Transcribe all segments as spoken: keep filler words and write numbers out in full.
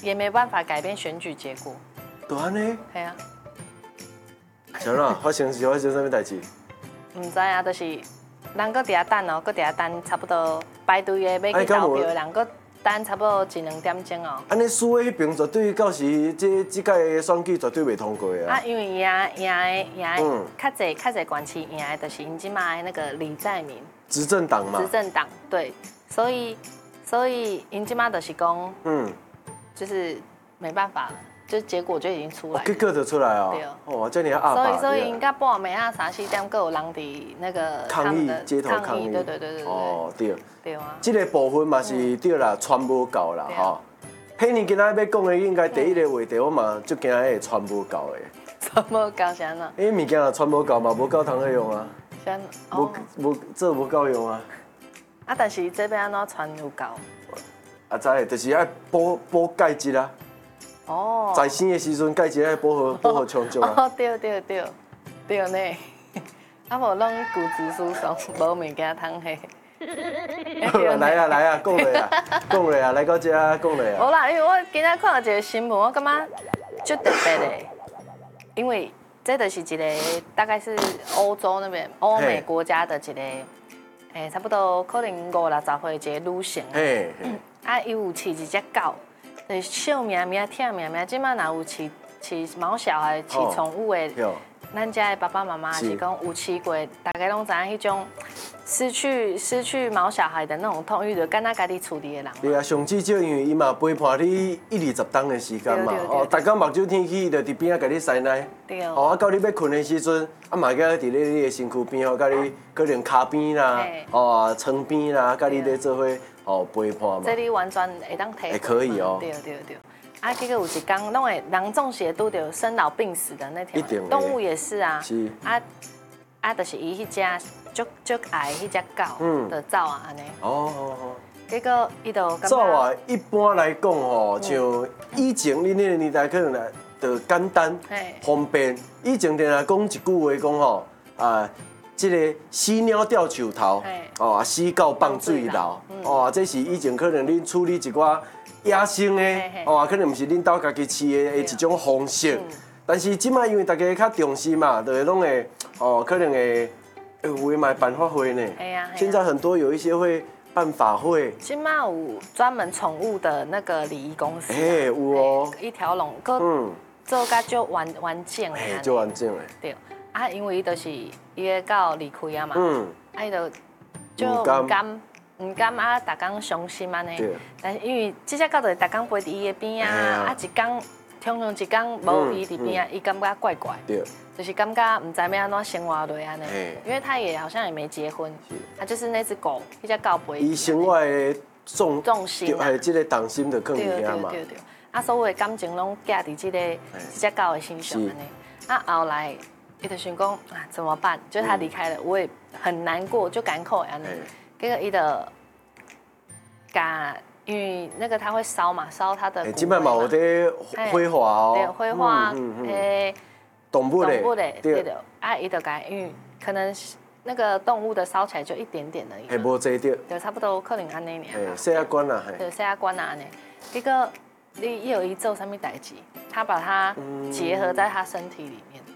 也没办法改变选举结果。 就安尼？ 系啊。 啥啦？发生是发生什么代志？ 唔知啊，就是人搁伫遐等哦，搁伫遐等，差不多排队的要去投票的人搁等差不多一两点钟哦。 安尼输的迄边绝对到时这这届的选举绝对袂通过啊。 啊，因为赢赢的赢的较济较济县市赢的，就是因即卖那个李在明。 执政党嘛。 执政党对，所以所以因即卖就是讲，嗯，就是没办法了。就结果就已经出来， 结果就出来哦。哦，这你要阿爸。 所以所以应该半暝啊三四点，各有人伫那个抗议街头抗议。 对对对对对。 哦，对。 对啊。 这个部分嘛是对啦，传无够啦吼。迄年今仔要讲的应该第一个话题，我嘛就惊会传无够的。 传无够是安怎？ 因为物件啊传无够嘛，无够通用啊。 是安。 无无这无够用啊。 啊，但是这边安怎传有够？ 啊，知，就是爱补补钙质啊。哦，在生的时阵，钙质爱保护保护充足啊。 哦，对对对，对呢。啊，无拢骨质疏松，无物件通下。 来啊来啊，讲嘞啊，讲嘞啊，来到这讲嘞啊。 无啦，因为我今仔看到一个新闻，我感觉就特别的，因为这就是一个大概是欧洲那边欧美国家的一个，诶，差不多可能五六十岁一个女性。嘿。啊，伊有饲一只狗。就是笑命命、疼命命，即摆若有饲饲毛小孩、饲宠物的，咱家的爸爸妈妈是讲有饲过，大家拢知影迄种失去失去毛小孩的那种痛，遇到敢若家己处理的人。 对啊，上至少因为伊嘛陪伴你一二十冬的时间嘛，哦，大家目睭天气，就伫边仔甲你塞奶。对。哦，啊，到你要困的时阵，啊嘛甲伫咧你的身躯边吼，甲你可能骹边啦，哦，床边啦，甲你咧做伙。哦，陪伴嘛， 这里完全会当体会。 可以哦。 对对对。啊，结果有一天，拢会人总是会拄到生老病死的那条。 一定。 动物也是啊。 是。 啊啊，就是伊迄只足足爱迄只狗，嗯，就走啊安尼。哦哦哦。结果伊就走啊，一般来讲吼，像以前恁那个年代可能就简单、方便。以前定来讲一句话讲吼，啊。这个死鸟吊树头，哦啊，死狗放水流，哦，这是以前可能恁处理一寡野生的，哦，可能毋是恁兜家己饲的的一种方式。但是即摆因为大家较重视嘛，就会拢会，哦，可能会会买办法会呢。现在很多有一些会办法会。 即摆有专门宠物的那个礼仪公司。 哎，有哦。 一条龙，嗯，做甲就完完整的。 就完整的。 对。啊，因为伊就是伊个狗离开啊嘛，嗯，啊伊就就唔甘唔甘啊，逐工伤心安尼。但是因为这只狗就是逐工陪伫伊个边啊，啊一工常常一工无伊伫边啊，伊感觉怪怪，对，就是感觉唔知要安怎生活落安尼。因为他也好像也没结婚，啊就是那只狗，那只狗陪。 伊生活的重重心啊，这个重心就更伫遐嘛。 对对对，啊所有的感情拢寄伫这个这只狗的身上安尼。啊后来。伊就想讲啊，怎么办？就是他离开了，我也很难过，就赶口安尼。结果伊就，甲因为那个他会烧嘛，烧他的。 即摆嘛有在挥华哦。 对，挥华诶， 动物的。 动物的，对的。啊，伊就甲因为可能那个动物的烧起来就一点点而已。 系无济着。 就差不多可能安尼尔。 对，洗啊关啊， 对，洗啊关啊安尼。结果你伊有伊做啥物代志？他把它结合在他身体里面。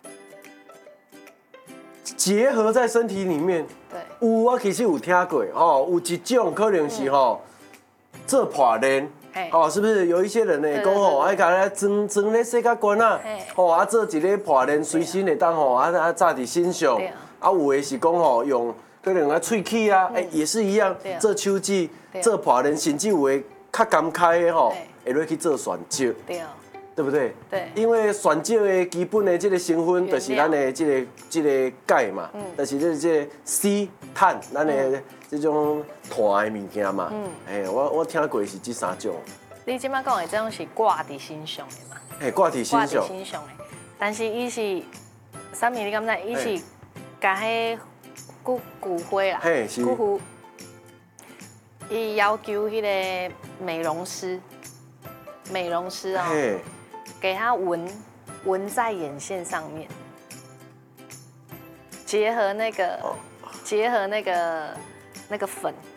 结合在身体里面， 对， 有我其实有听过哦，有一种可能是吼做破链，哦，是不是有一些人呢讲吼，爱甲咧装装咧洗甲关啊，吼啊做一个破链随身会当吼啊啊扎伫身上，啊有的是讲吼用可能啊喙齿啊，哎也是一样做手指做破链，甚至有的较甘开的吼会落去做选择。对不对？ 对， 因为选酒的基本的这个成分，就是咱的这个这个钙嘛，嗯，就是这这个硒、碳，咱的这种碳的物件嘛。嗯，哎，我我听过是这三种。 你即摆讲的这种是挂伫身上的嘛？ 哎，挂伫身上。挂伫身上的，但是伊是啥物？你敢知？伊是甲迄骨骨灰啦，骨灰，伊要求迄个美容师，美容师哦。给它纹纹在眼线上面，结合那个结合那个那个粉，